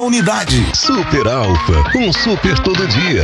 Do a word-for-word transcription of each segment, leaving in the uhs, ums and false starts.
unidade. Super Alfa, um super todo dia.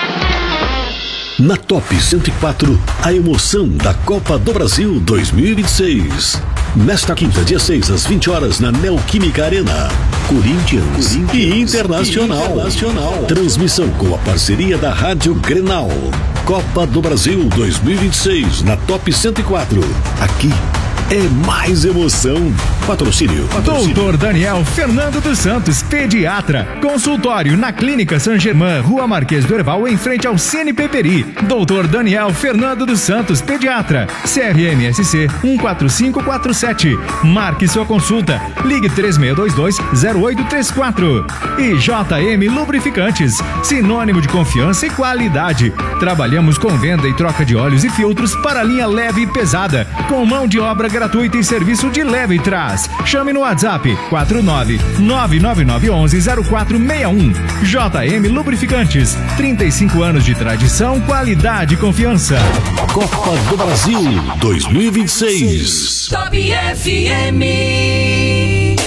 Na Top cento e quatro, a emoção da Copa do Brasil dois mil e vinte e seis. Nesta quinta, dia seis, às vinte horas, na Neoquímica Arena. Corinthians, Corinthians e Internacional. e Internacional. Transmissão com a parceria da Rádio Grenal. Copa do Brasil dois mil e vinte e seis, na Top cento e quatro. Aqui é mais emoção. Patrocínio, patrocínio. Doutor Daniel Fernando dos Santos, pediatra. Consultório na Clínica San Germán, Rua Marquês do Herval, em frente ao Cine Peperi. Doutor Daniel Fernando dos Santos, pediatra. C R M S C um quatro cinco quatro sete. Marque sua consulta. Ligue três seis dois dois, zero oito três quatro. E J M Lubrificantes, sinônimo de confiança e qualidade. Trabalhamos com venda e troca de óleos e filtros para linha leve e pesada, com mão de obra gratuita e serviço de leve e trás. Chame no WhatsApp quatro nove nove nove nove um um zero quatro seis um. J M Lubrificantes, trinta e cinco anos de tradição, qualidade e confiança. Copa do Brasil dois mil e vinte e seis. Top F M.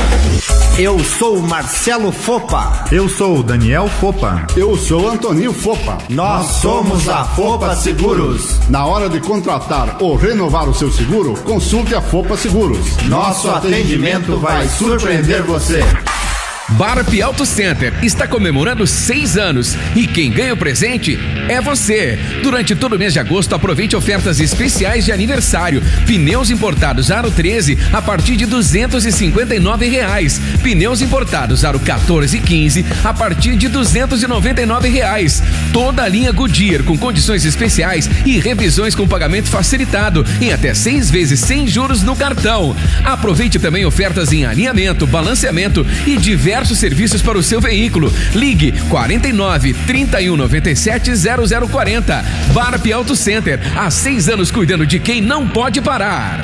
Eu sou Marcelo Fopa. Eu sou Daniel Fopa. Eu sou Antoninho Fopa. Nós somos a Fopa Seguros. Na hora de contratar ou renovar o seu seguro, consulte a Fopa Seguros. Nosso atendimento vai surpreender você. Barp Auto Center está comemorando seis anos e quem ganha o presente é você. Durante todo o mês de agosto, aproveite ofertas especiais de aniversário. Pneus importados Aro treze a partir de duzentos e cinquenta e nove reais. Pneus importados Aro quatorze e quinze a partir de duzentos e noventa e nove reais. Toda a linha Goodyear com condições especiais e revisões com pagamento facilitado em até seis vezes sem juros no cartão. Aproveite também ofertas em alinhamento, balanceamento e diversos serviços para o seu veículo. Ligue quarenta e nove, trinta e um, noventa e sete, zero zero quarenta. Barp Auto Center, há seis anos cuidando de quem não pode parar.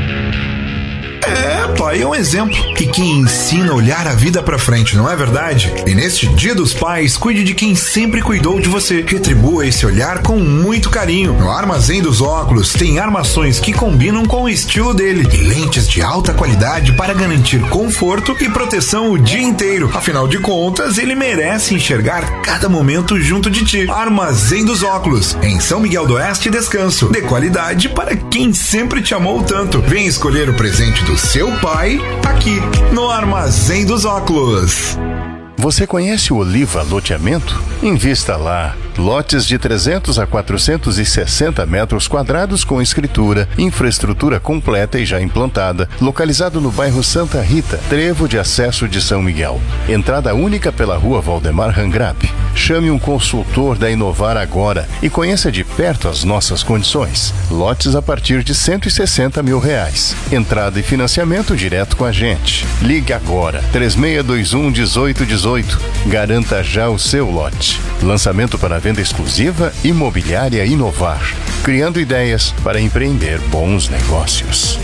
É, pai, é um exemplo que quem ensina a olhar a vida pra frente, não é verdade? E neste Dia dos Pais, cuide de quem sempre cuidou de você. Retribua esse olhar com muito carinho. No Armazém dos Óculos tem armações que combinam com o estilo dele e lentes de alta qualidade para garantir conforto e proteção o dia inteiro. Afinal de contas, ele merece enxergar cada momento junto de ti. Armazém dos Óculos, em São Miguel do Oeste, Descanso. De qualidade para quem sempre te amou tanto. Vem escolher o presente do seu pai aqui no Armazém dos Óculos. Você conhece o Oliva Loteamento? Invista lá. Lotes de trezentos a quatrocentos e sessenta metros quadrados com escritura, infraestrutura completa e já implantada, localizado no bairro Santa Rita, trevo de acesso de São Miguel. Entrada única pela rua Valdemar Rangrap. Chame um consultor da Inovar agora e conheça de perto as nossas condições. Lotes a partir de cento e sessenta mil reais. Entrada e financiamento direto com a gente. Ligue agora, três seis dois um, um oito um oito. Garanta já o seu lote. Lançamento para venda exclusiva Imobiliária Inovar. Criando ideias para empreender bons negócios.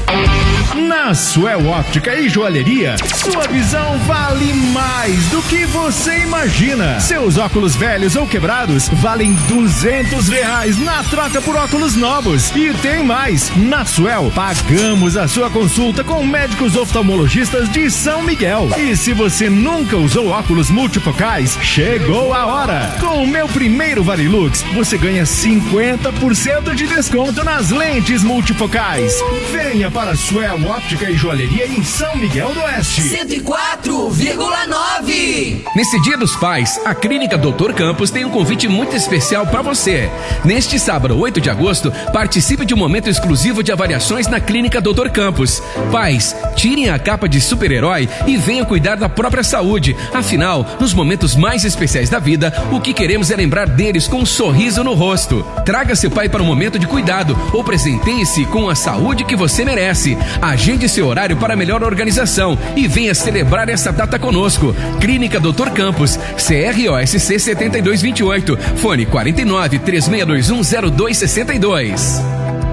Na Suel Óptica e Joalheria, sua visão vale mais do que você imagina. Seus óculos velhos ou quebrados valem duzentos reais na troca por óculos novos. E tem mais, na Suel pagamos a sua consulta com médicos oftalmologistas de São Miguel. E se você nunca usou óculos multifocais, chegou a hora. Com o meu primeiro Varilux, você ganha cinquenta por cento de desconto nas lentes multifocais. Venha para a Suel Óptica e Joalheria em São Miguel do Oeste. cento e quatro vírgula nove. Nesse Dia dos Pais, a Clínica doutor Campos tem um convite muito especial para você. Neste sábado, oito de agosto, participe de um momento exclusivo de avaliações na Clínica doutor Campos. Pais, tirem a capa de super-herói e venham cuidar da própria saúde. Afinal, nos momentos mais especiais da vida, o que queremos é lembrar deles com um sorriso no rosto. Traga seu pai para um momento de cuidado ou presenteie-se com a saúde que você merece. Agende seu horário para melhor organização e venha celebrar essa data conosco. Clínica doutor Campos, C R O S C setenta e dois vinte e oito, fone quarenta e nove, três seis dois um, zero dois sessenta e dois.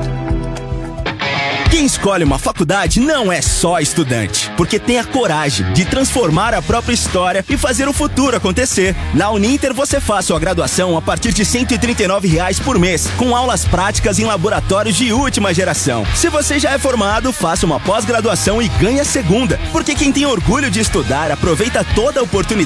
Quem escolhe uma faculdade não é só estudante, porque tem a coragem de transformar a própria história e fazer o futuro acontecer. Na Uninter você faz sua graduação a partir de cento e trinta e nove reais por mês, com aulas práticas em laboratórios de última geração. Se você já é formado, faça uma pós-graduação e ganhe a segunda, porque quem tem orgulho de estudar aproveita toda a oportunidade